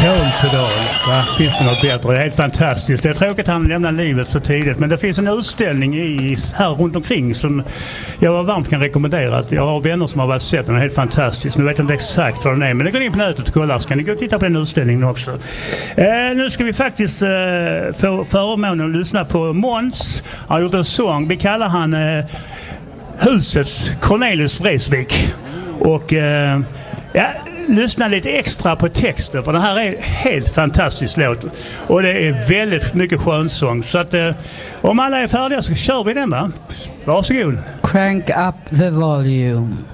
Kolpedal, va? Finns det något bättre? Det är helt fantastiskt. Det är tråkigt att han lämnar livet så tidigt. Men det finns en utställning här runt omkring som jag varmt kan rekommendera. Jag har vänner som har varit sett den. Den är helt fantastisk. Nu vet jag inte exakt vad den är. Men det går in på nätet och kolla. Så kan ni gå och titta på den utställningen också. Nu ska vi faktiskt få förmånen att lyssna på Måns. Han har gjort en sång. Vi kallar han Husets Cornelis Vreeswijk. Och lyssna lite extra på texten, för det här är helt fantastisk låt och det är väldigt mycket skönsång, så att om alla är färdiga så kör vi den, va? Varsågod. Crank up the volume.